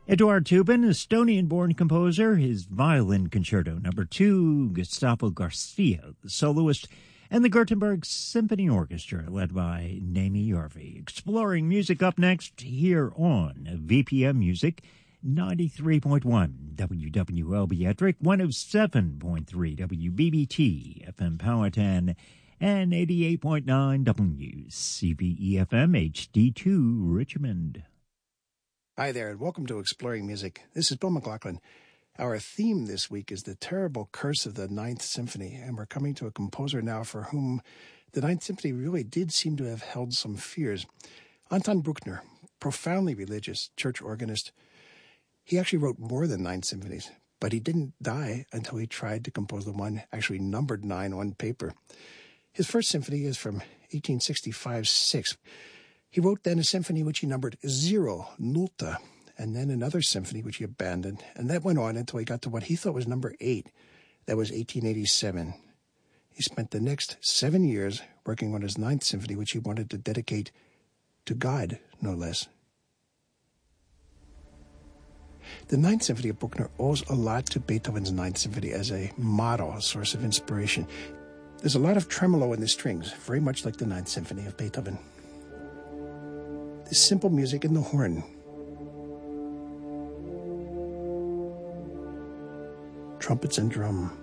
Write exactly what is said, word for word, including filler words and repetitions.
Eduard Toubin, Estonian-born composer, his Violin Concerto Number Two, Gustavo Garcia, the soloist, and the Gothenburg Symphony Orchestra, led by Naomi Järvi. Exploring music up next here on V P M Music, ninety-three point one W W L B Ettrick, one oh seven point three W B B T F M Powhatan, and eighty-eight point nine W C V E F M H D two Richmond. Hi there, and welcome to Exploring Music. This is Bill McLaughlin. Our theme this week is the terrible curse of the Ninth Symphony, and we're coming to a composer now for whom the Ninth Symphony really did seem to have held some fears. Anton Bruckner, profoundly religious church organist. He actually wrote more than nine symphonies, but he didn't die until he tried to compose the one actually numbered nine on paper. His first symphony is from eighteen sixty-five six. He wrote then a symphony which he numbered zero, nulta, and then another symphony which he abandoned, and that went on until he got to what he thought was number eight. That was eighteen eighty-seven. He spent the next seven years working on his ninth symphony, which he wanted to dedicate to God, no less. The Ninth Symphony of Bruckner owes a lot to Beethoven's Ninth Symphony as a model, a source of inspiration. There's a lot of tremolo in the strings, very much like the Ninth Symphony of Beethoven. This simple music in the horn. Trumpets and drum.